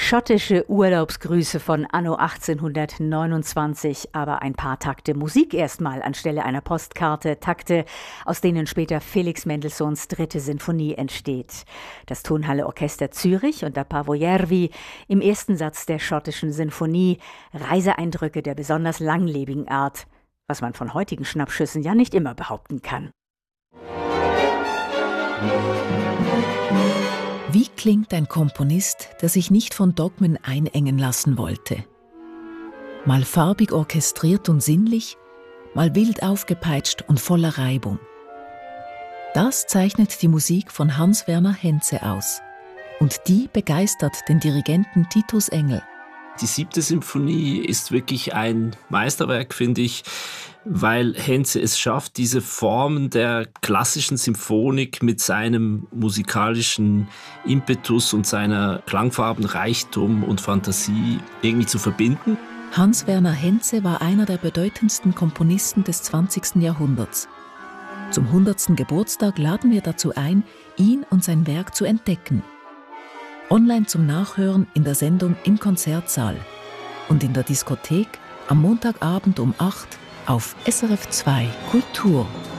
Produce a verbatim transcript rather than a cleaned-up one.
Schottische Urlaubsgrüße von Anno achtzehnhundertneunundzwanzig, aber ein paar Takte Musik erstmal anstelle einer Postkarte, Takte, aus denen später Felix Mendelssohns dritte Sinfonie entsteht. Das Tonhalle Orchester Zürich unter Paavo Järvi im ersten Satz der schottischen Sinfonie, Reiseeindrücke der besonders langlebigen Art, was man von heutigen Schnappschüssen ja nicht immer behaupten kann. Wie klingt ein Komponist, der sich nicht von Dogmen einengen lassen wollte? Mal farbig orchestriert und sinnlich, mal wild aufgepeitscht und voller Reibung. Das zeichnet die Musik von Hans-Werner Henze aus. Und die begeistert den Dirigenten Titus Engel. Die siebte Symphonie ist wirklich ein Meisterwerk, finde ich, weil Henze es schafft, diese Formen der klassischen Symphonik mit seinem musikalischen Impetus und seiner Klangfarbenreichtum und Fantasie irgendwie zu verbinden. Hans-Werner Henze war einer der bedeutendsten Komponisten des zwanzigsten Jahrhunderts. Zum hundertsten Geburtstag laden wir dazu ein, ihn und sein Werk zu entdecken. Online zum Nachhören in der Sendung Im Konzertsaal und in der Diskothek am Montagabend um acht auf S R F zwei Kultur.